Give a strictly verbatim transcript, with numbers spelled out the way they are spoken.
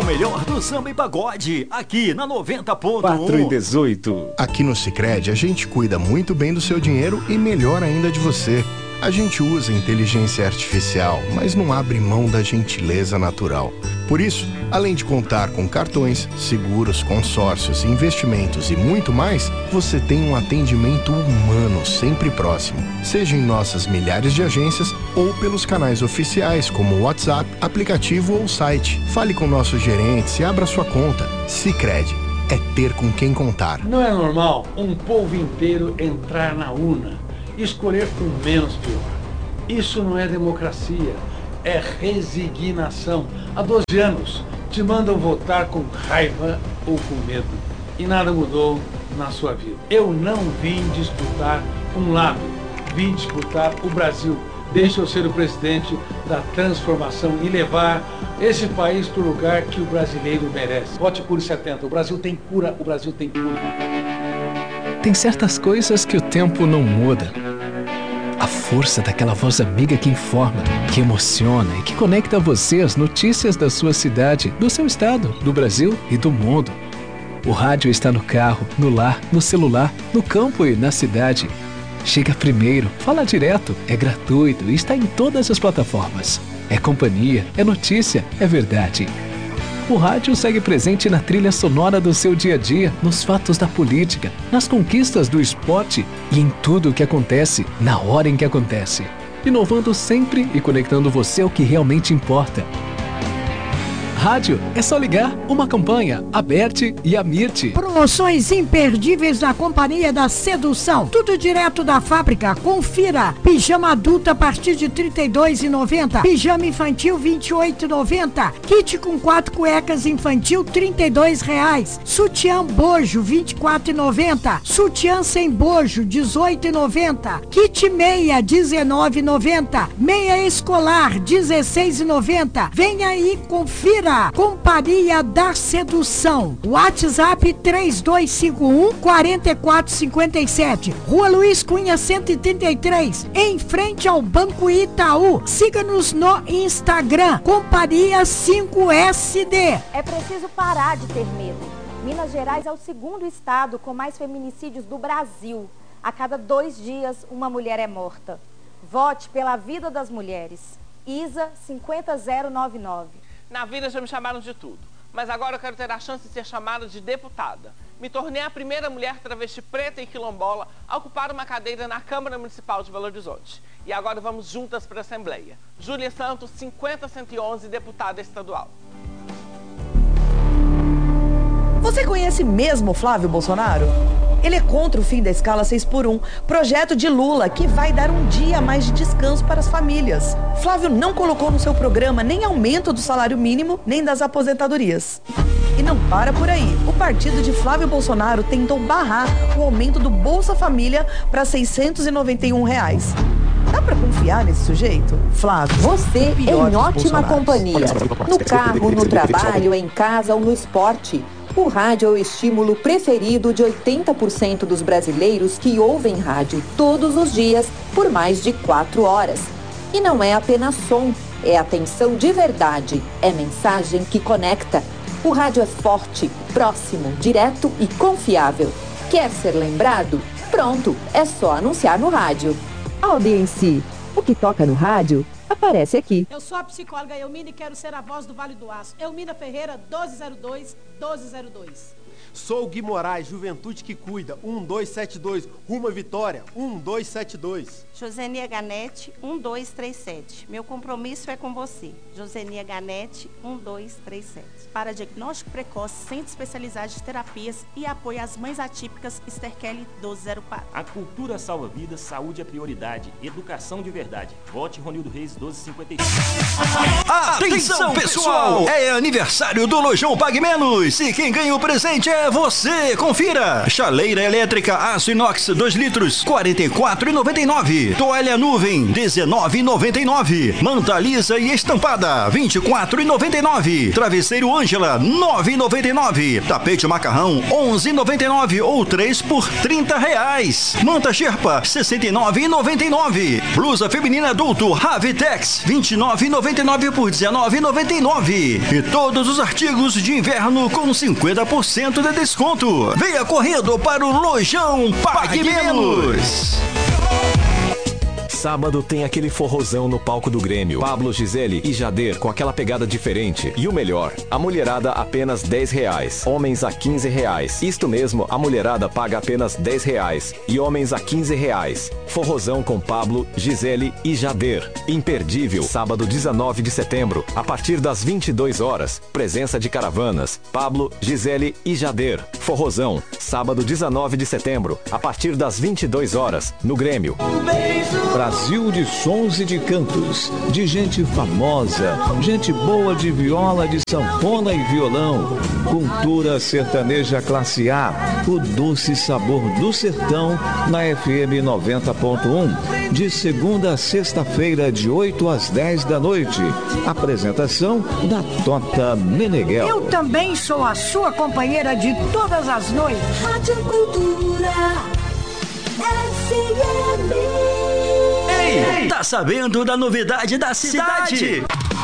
melhor do samba e pagode, aqui na noventa ponto um. quatro e dezoito. Aqui no Sicredi a gente cuida muito bem do seu dinheiro e melhor ainda de você. A gente usa inteligência artificial, mas não abre mão da gentileza natural. Por isso, além de contar com cartões, seguros, consórcios, investimentos e muito mais, você tem um atendimento humano sempre próximo, seja em nossas milhares de agências ou pelos canais oficiais como WhatsApp, aplicativo ou site. Fale com nossos gerentes e abra sua conta. Sicredi é ter com quem contar. Não é normal um povo inteiro entrar na urna e escolher com menos pior. Isso não é democracia, é resignação. Há doze anos te mandam votar com raiva ou com medo e nada mudou na sua vida. Eu não vim disputar um lado, vim disputar o Brasil. Deixa eu ser o presidente da transformação e levar esse país para o lugar que o brasileiro merece. Vote Cure setenta, o Brasil tem cura, o Brasil tem cura. Tem certas coisas que o tempo não muda. A força daquela voz amiga que informa, que emociona e que conecta você às notícias da sua cidade, do seu estado, do Brasil e do mundo. O rádio está no carro, no lar, no celular, no campo e na cidade. Chega primeiro, fala direto, é gratuito e está em todas as plataformas. É companhia, é notícia, é verdade. O rádio segue presente na trilha sonora do seu dia a dia, nos fatos da política, nas conquistas do esporte e em tudo o que acontece, na hora em que acontece. Inovando sempre e conectando você ao que realmente importa. Rádio é só ligar, uma campanha, Aberte e Amirte. Promoções imperdíveis na Companhia da Sedução. Tudo direto da fábrica. Confira. Pijama adulto a partir de trinta e dois reais e noventa centavos. Pijama infantil vinte e oito reais e noventa centavos. Kit com quatro cuecas infantil trinta e dois reais. Sutiã bojo vinte e quatro reais e noventa centavos. Sutiã sem bojo dezoito reais e noventa centavos. Kit meia dezenove reais e noventa centavos. Meia escolar dezesseis reais e noventa centavos. Venha aí, confira. Companhia da Sedução. WhatsApp três dois cinco um, quatro quatro cinco sete. Rua Luiz Cunha cento e trinta e três, em frente ao Banco Itaú. Siga-nos no Instagram, Companhia cinco S D. É preciso parar de ter medo. Minas Gerais é o segundo estado com mais feminicídios do Brasil. A cada dois dias, uma mulher é morta. Vote pela vida das mulheres. Isa cinquenta zero noventa e nove. Na vida já me chamaram de tudo, mas agora eu quero ter a chance de ser chamada de deputada. Me tornei a primeira mulher travesti preta e quilombola a ocupar uma cadeira na Câmara Municipal de Belo Horizonte. E agora vamos juntas para a Assembleia. Júlia Santos, cinquenta cento e onze, deputada estadual. Você conhece mesmo Flávio Bolsonaro? Ele é contra o fim da escala seis por um, projeto de Lula que vai dar um dia a mais de descanso para as famílias. Flávio não colocou no seu programa nem aumento do salário mínimo, nem das aposentadorias. E não para por aí. O partido de Flávio Bolsonaro tentou barrar o aumento do Bolsa Família para seiscentos e noventa e um reais. Dá pra confiar nesse sujeito? Flávio, você em ótima companhia. No carro, no trabalho, em casa ou no esporte. O rádio é o estímulo preferido de oitenta por cento dos brasileiros que ouvem rádio todos os dias por mais de quatro horas. E não é apenas som, é atenção de verdade, é mensagem que conecta. O rádio é forte, próximo, direto e confiável. Quer ser lembrado? Pronto, é só anunciar no rádio. Audiência, o que toca no rádio aparece aqui. Eu sou a psicóloga Elmina e quero ser a voz do Vale do Aço. Elmina Ferreira, doze zero dois, doze zero dois. Sou o Gui Moraes, Juventude que Cuida, um dois sete dois, Rumo à Vitória, um dois sete dois. Josenia Ganete, um dois três sete. Meu compromisso é com você. Josenia Ganete, um dois três sete. Para diagnóstico precoce, Centro Especializado de Terapias e apoio às mães atípicas, Esther Kelly, doze zero quatro. A cultura salva vidas, saúde é prioridade, educação de verdade. Vote Ronildo Reis, doze cinquenta e cinco. Atenção, pessoal! É aniversário do Lojão Pague Menos e quem ganha o presente é você. Confira! Chaleira elétrica aço inox dois litros, quarenta e quatro reais e noventa e nove centavos. Toalha nuvem, dezenove reais e noventa e nove centavos. Manta lisa e estampada, vinte e quatro reais e noventa e nove centavos. Travesseiro Ângela, nove reais e noventa e nove centavos. Tapete macarrão, onze reais e noventa e nove centavos ou três por trinta reais. Manta Sherpa, sessenta e nove reais e noventa e nove centavos. Blusa feminina adulto Ravitex, vinte e nove reais e noventa e nove centavos por por dezenove reais e noventa e nove centavos. E todos os artigos de inverno com cinquenta por cento de desconto. Venha correndo para o Lojão Pague Menos. Sábado tem aquele forrozão no palco do Grêmio. Pablo, Gisele e Jader com aquela pegada diferente. E o melhor, a mulherada apenas dez reais. Homens a quinze reais. Isto mesmo, a mulherada paga apenas dez reais. E homens a quinze reais. Forrozão com Pablo, Gisele e Jader. Imperdível, sábado dezenove de setembro, a partir das vinte e duas horas. Presença de caravanas, Pablo, Gisele e Jader. Forrozão, sábado dezenove de setembro, a partir das vinte e duas horas, no Grêmio. Brasil de sons e de cantos, de gente famosa, gente boa de viola, de sanfona e violão. Cultura sertaneja classe A, o doce sabor do sertão, na F M noventa ponto um, de segunda a sexta-feira, de oito às dez da noite. Apresentação da Tota Meneghel. Eu também sou a sua companheira de todas as noites. Rádio Cultura F M. Ei, tá sabendo da novidade da cidade?